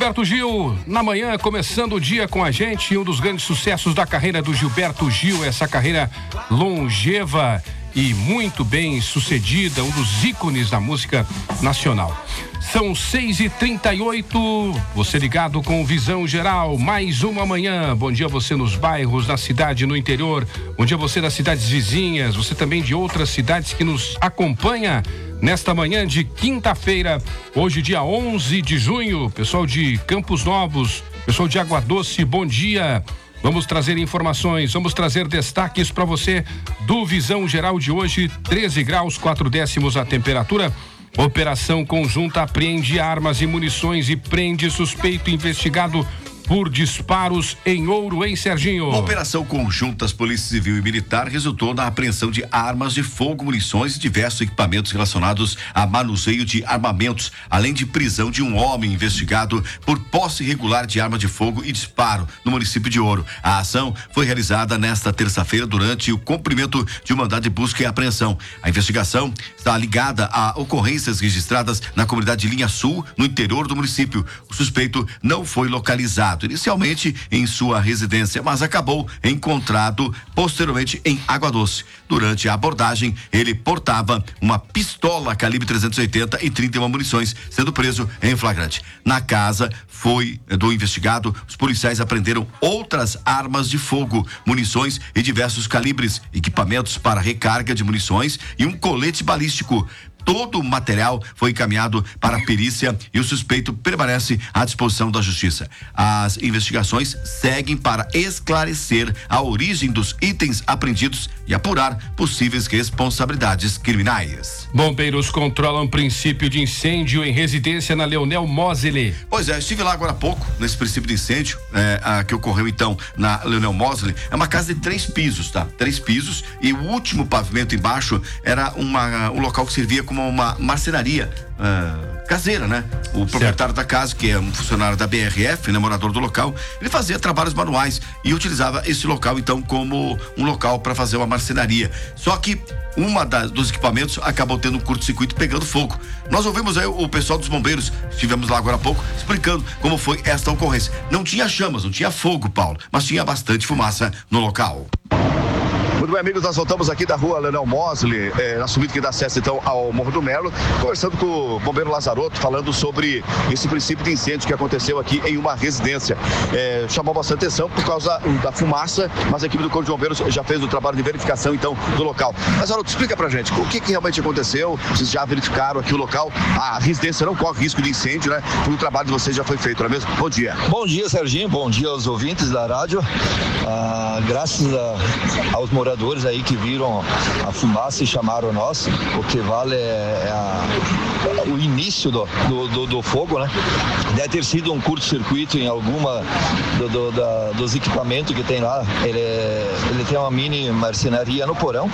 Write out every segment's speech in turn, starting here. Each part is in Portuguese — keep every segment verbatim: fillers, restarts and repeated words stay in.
Gilberto Gil, na manhã, começando o dia com a gente, um dos grandes sucessos da carreira do Gilberto Gil, essa carreira longeva e muito bem sucedida, um dos ícones da música nacional. São seis e trinta e oito, você ligado com Visão Geral, mais uma manhã. Bom dia você nos bairros, na cidade, no interior. Bom dia você das cidades vizinhas, você também de outras cidades que nos acompanha nesta manhã de quinta-feira, hoje dia onze de junho. Pessoal de Campos Novos, pessoal de Água Doce, bom dia. Vamos trazer informações, vamos trazer destaques para você do Visão Geral de hoje. treze graus, quatro décimos a temperatura. Operação conjunta apreende armas e munições e prende suspeito investigado por disparos em Ouro, hein, Serginho? Uma operação conjunta das Polícias Civil e Militar resultou na apreensão de armas de fogo, munições e diversos equipamentos relacionados a manuseio de armamentos, além de prisão de um homem investigado por posse irregular de arma de fogo e disparo no município de Ouro. A ação foi realizada nesta terça-feira durante o cumprimento de um mandado de busca e apreensão. A investigação está ligada a ocorrências registradas na comunidade Linha Sul, no interior do município. O suspeito não foi localizado inicialmente em sua residência, mas acabou encontrado posteriormente em Água Doce. Durante a abordagem, ele portava uma pistola calibre trezentos e oitenta e trinta e uma munições, sendo preso em flagrante. Na casa foi do investigado, os policiais apreenderam outras armas de fogo, munições e diversos calibres, equipamentos para recarga de munições e um colete balístico. Todo o material foi encaminhado para a perícia e o suspeito permanece à disposição da justiça. As investigações seguem para esclarecer a origem dos itens apreendidos e apurar possíveis responsabilidades criminais. Bombeiros controlam princípio de incêndio em residência na Leonel Mosley. Pois é, estive lá agora há pouco, nesse princípio de incêndio, é, a, que ocorreu então na Leonel Mosley. É uma casa de três pisos, tá? Três pisos, e o último pavimento embaixo era uma, um local que servia como uma marcenaria uh, caseira, né? O certo. Proprietário da casa, que é um funcionário da B R F, né, morador do local, ele fazia trabalhos manuais e utilizava esse local então como um local para fazer uma marcenaria. Só que uma das, dos equipamentos acabou tendo um curto-circuito pegando fogo. Nós ouvimos aí o, o pessoal dos bombeiros, estivemos lá agora há pouco, explicando como foi esta ocorrência. Não tinha chamas, não tinha fogo, Paulo, mas tinha bastante fumaça no local. Muito bem, amigos, nós voltamos aqui da rua Leonel Mosley, eh, na subida que dá acesso então ao Morro do Melo, conversando com o bombeiro Lazarotto, falando sobre esse princípio de incêndio que aconteceu aqui em uma residência. Eh, chamou bastante atenção por causa da fumaça, mas a equipe do Corpo de Bombeiros já fez o trabalho de verificação então do local. Lazarotto, explica pra gente o que, que realmente aconteceu, vocês já verificaram aqui o local, a residência não corre risco de incêndio, né? Porque o trabalho de vocês já foi feito, não é mesmo? Bom dia. Bom dia, Serginho, bom dia aos ouvintes da rádio. Ah, graças a, aos moradores aí que viram a fumaça e chamaram nós, o que vale é a, o início do, do, do, do fogo, né? Deve ter sido um curto-circuito em alguma do, do, da, dos equipamentos que tem lá. Ele, ele tem uma mini marcenaria no porão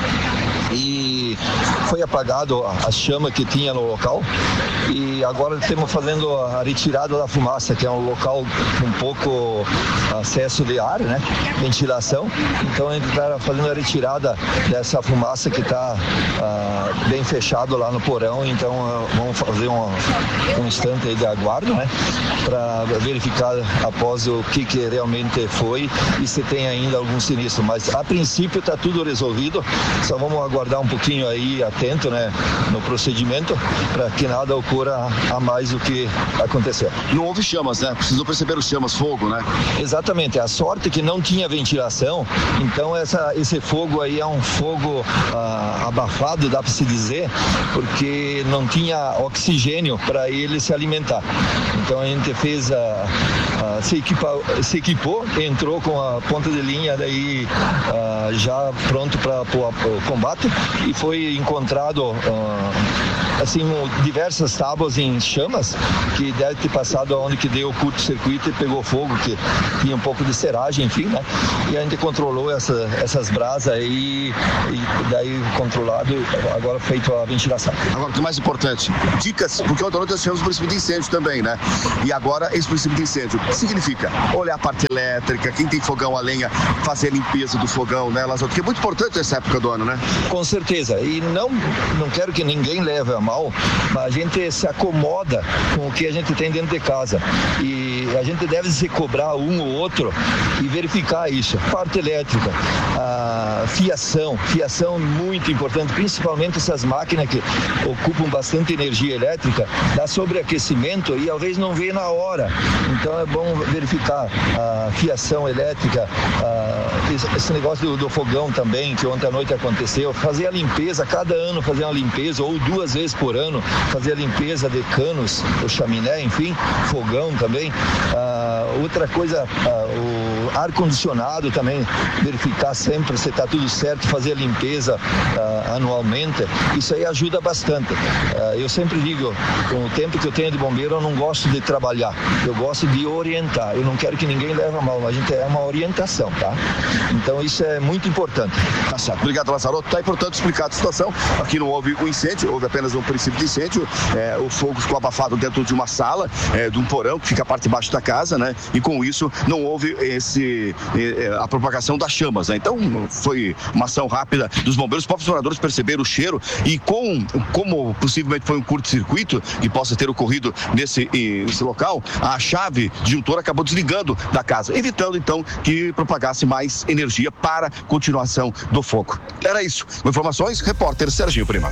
e foi apagado a chama que tinha no local e agora estamos fazendo a retirada da fumaça, que é um local com pouco acesso de ar, né? Ventilação. Então a gente está fazendo a retirada dessa fumaça que está ah, bem fechado lá no porão. Então ah, vamos fazer um, um instante aí de aguardo, né? Para verificar após o que, que realmente foi e se tem ainda algum sinistro. Mas a princípio está tudo resolvido. Só vamos aguardar um pouquinho aí atento, né? No procedimento para que nada ocorra a mais do que aconteceu. Não houve chamas, né? Precisou perceber os chamas, fogo, né? Exatamente. A sorte é que não tinha ventilação. Então essa, esse fogo aí é um fogo ah, abafado, dá para se dizer, porque não tinha oxigênio para ele se alimentar. Então a gente fez a, a se, equipa, se equipou, entrou com a ponta de linha daí ah, já pronto para o combate e foi encontrado ah, assim diversas tábuas em chamas que deve ter passado aonde que deu o curto-circuito e pegou fogo, que tinha um pouco de seragem, enfim, né? E a gente controlou essa, essas brasas aí e daí controlado, agora feito a ventilação. Agora, o que é mais importante, dicas, porque ontem nós tivemos o princípio de incêndio também, né? E agora esse princípio de incêndio, o que significa? Olhar a parte elétrica, quem tem fogão a lenha, fazer a limpeza do fogão, né, Lazarotto? Que é muito importante essa época do ano, né? Com certeza, e não, não quero que ninguém leve a mal normal, mas a gente se acomoda com o que a gente tem dentro de casa. E a gente deve se cobrar um ou outro e verificar isso. Parte elétrica, a fiação, fiação muito importante, principalmente essas máquinas que ocupam bastante energia elétrica, dá sobreaquecimento e às vezes não vê na hora. Então é bom verificar a fiação elétrica, a, esse negócio do, do fogão também, que ontem à noite aconteceu, fazer a limpeza, cada ano fazer uma limpeza, ou duas vezes por ano, fazer a limpeza de canos, o chaminé, enfim, fogão também. Ah, outra coisa, ah, o ar-condicionado também, verificar sempre se está tudo certo, fazer a limpeza ah, anualmente, isso aí ajuda bastante. Ah, eu sempre digo, com o tempo que eu tenho de bombeiro, eu não gosto de trabalhar, eu gosto de orientar, eu não quero que ninguém leve a mal, mas a gente é uma orientação, tá? Então isso é muito importante. Tá certo. Obrigado, Lazarotto. Tá aí, portanto, explicado a situação. Aqui não houve um incêndio, houve apenas um princípio de incêndio. É, o fogo ficou abafado dentro de uma sala, é, de um porão que fica a parte de baixo da casa, né? E com isso não houve esse, é, a propagação das chamas, né? Então foi uma ação rápida dos bombeiros. Os próprios moradores perceberam o cheiro e com, como possivelmente foi um curto-circuito que possa ter ocorrido nesse, nesse local, a chave disjuntora acabou desligando da casa, evitando então que propagasse mais energia para a continuação do fogo. Era isso. Com informações, repórter Serginho Prima.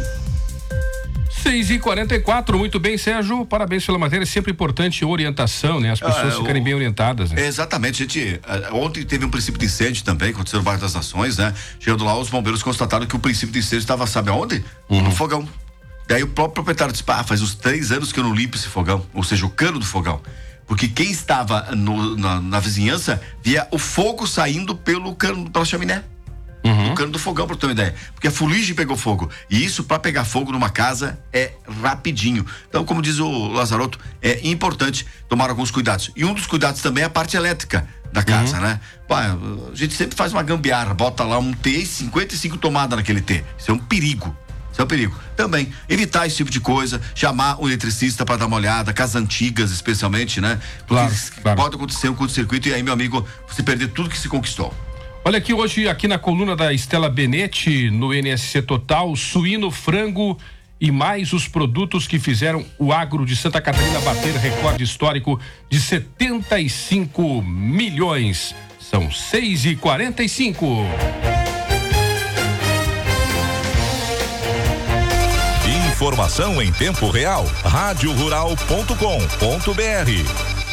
seis e quarenta e quatro, muito bem, Sérgio, parabéns pela matéria, é sempre importante orientação, né? As pessoas ah, ficarem o... bem orientadas, né? Exatamente, gente, ontem teve um princípio de incêndio também, aconteceu no bairro das Nações, né? Chegando lá, os bombeiros constataram que o princípio de incêndio estava, sabe aonde? Uhum. No fogão. Daí o próprio proprietário disse, ah, faz uns três anos que eu não limpo esse fogão, ou seja, o cano do fogão. Porque quem estava no, na, na vizinhança via o fogo saindo pelo cano, pela chaminé. Uhum. O cano do fogão, pra ter uma ideia. Porque a fuligem pegou fogo. E isso, para pegar fogo numa casa, é rapidinho. Então, como diz o Lazarotto, é importante tomar alguns cuidados. E um dos cuidados também é a parte elétrica da casa, uhum. né? Pô, a gente sempre faz uma gambiarra, bota lá um T, cinquenta e cinco tomadas naquele T. Isso é um perigo. Isso é um perigo. Também, evitar esse tipo de coisa, chamar o eletricista para dar uma olhada, casas antigas especialmente, né? Porque claro, claro. Pode acontecer um curto-circuito e aí, meu amigo, você perder tudo que se conquistou. Olha aqui hoje, aqui na coluna da Estela Benetti, no N S C Total, suíno, frango e mais os produtos que fizeram o agro de Santa Catarina bater recorde histórico de setenta e cinco milhões. São seis e quarenta e cinco. Informação em tempo real. rádio rural ponto com ponto br.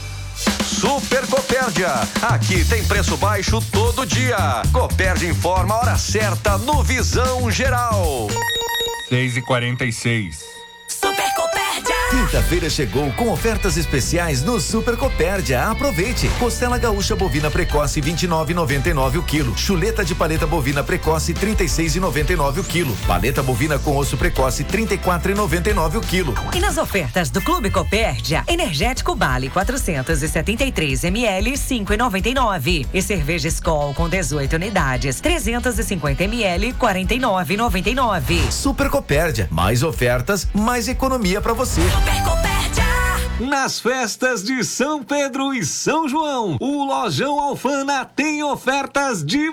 Super Copérdia, aqui tem preço baixo todo dia. Copérdia informa a hora certa no Visão Geral. seis e quarenta e seis. Super Copérdia. Quinta-feira chegou com ofertas especiais no Super Copérdia. Aproveite. Costela gaúcha bovina precoce vinte e nove reais e noventa e nove centavos o quilo. Chuleta de paleta bovina precoce trinta e seis reais e noventa e nove centavos o quilo. Paleta bovina com osso precoce trinta e quatro reais e noventa e nove centavos o quilo. E nas ofertas do Clube Copérdia, energético Bali quatrocentos e setenta e três mililitros cinco reais e noventa e nove centavos. E cerveja Skol com dezoito unidades trezentos e cinquenta mililitros quarenta e nove reais e noventa e nove centavos. Super Copérdia, mais ofertas, mais economia pra você. Super Copérdia. Nas festas de São Pedro e São João, o Lojão Alfana tem ofertas de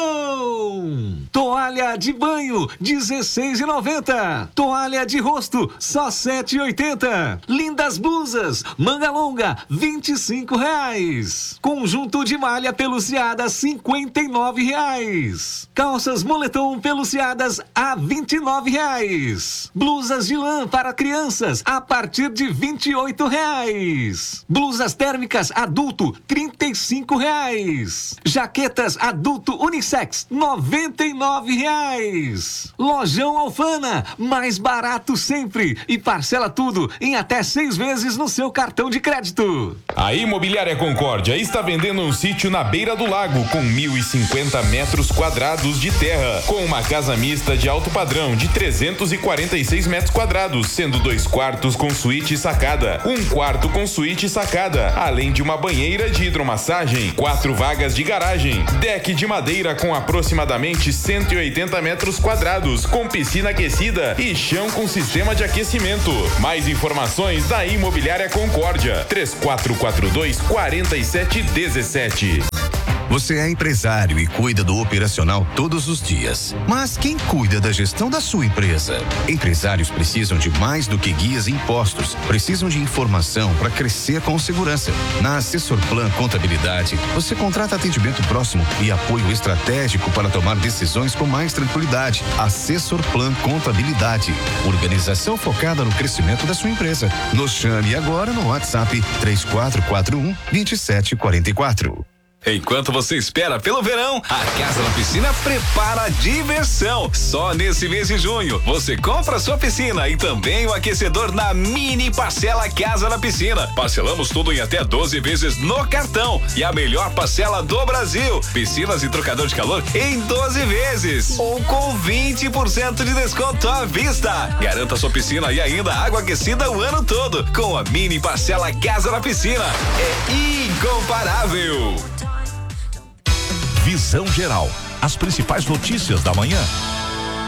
montão. Toalha de banho, dezesseis reais e noventa centavos. Toalha de rosto, só sete reais e oitenta centavos. Lindas blusas, manga longa, vinte e cinco reais. Conjunto de malha peluciada, cinquenta e nove reais. Calças moletom peluciadas a vinte e nove reais. Blusas de lã para crianças a partir de vinte e oito reais. Blusas térmicas adulto, trinta e cinco reais. Jaquetas adulto unissex, noventa e nove reais. Lojão Alfana, mais barato sempre e parcela tudo em até seis vezes no seu cartão de crédito. A Imobiliária Concórdia está vendendo um sítio na beira do lago com mil e cinquenta metros quadrados de terra, com uma casa mista de alto padrão de trezentos e quarenta e seis metros quadrados, sendo dois quartos com suíte e sacada, um quarto com suíte e sacada, além de uma banheira de hidromassagem, quatro vagas de garagem, deck de madeira com aproximadamente cento e oitenta metros quadrados, com piscina aquecida e chão com sistema de aquecimento. Mais informações da Imobiliária Concórdia, três quatro quatro dois, quatro sete um sete. Você é empresário e cuida do operacional todos os dias. Mas quem cuida da gestão da sua empresa? Empresários precisam de mais do que guias e impostos. Precisam de informação para crescer com segurança. Na Assessor Plan Contabilidade, você contrata atendimento próximo e apoio estratégico para tomar decisões com mais tranquilidade. Assessor Plan Contabilidade. Organização focada no crescimento da sua empresa. Nos chame agora no WhatsApp três quatro quatro um, dois sete quatro quatro. Enquanto você espera pelo verão, a Casa da Piscina prepara a diversão. Só nesse mês de junho, você compra sua piscina e também o aquecedor na mini parcela Casa da Piscina. Parcelamos tudo em até doze vezes no cartão. E a melhor parcela do Brasil. Piscinas e trocador de calor em doze vezes. Ou com vinte por cento de desconto à vista. Garanta sua piscina e ainda água aquecida o ano todo. Com a mini parcela Casa da Piscina. É incomparável. Visão Geral. As principais notícias da manhã.